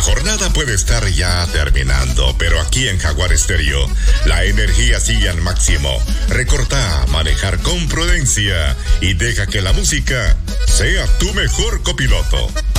jornada puede estar ya terminando, pero aquí en Jaguar Stereo, la energía sigue al máximo. Recorta, manejar con prudencia y deja que la música sea tu mejor copiloto.